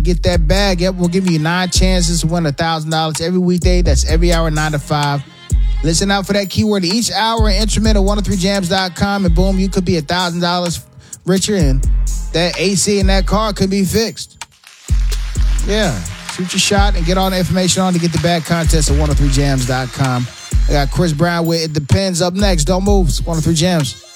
get that bag. Yep, we'll give you 9 chances to win $1,000 every weekday. That's every hour, 9 to 5. Listen out for that keyword each hour and instrument at 103jams.com, and boom, you could be $1,000 richer, and that AC in that car could be fixed. Yeah, shoot your shot and get all the information on to get the bag contest at 103jams.com. I got Chris Brown with It Depends up next. Don't move. It's 103 Jams.